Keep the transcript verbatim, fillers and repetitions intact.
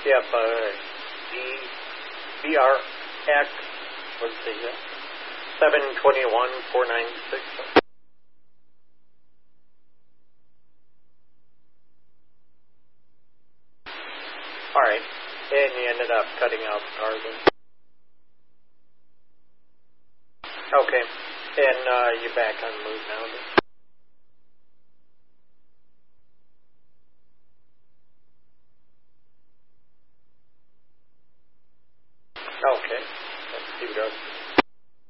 Yep, uh, D, B R X, let's see, uh, seven twenty-one four ninety-six. All right, and you ended up cutting out the carbon. Okay, and uh, you're back on the move now.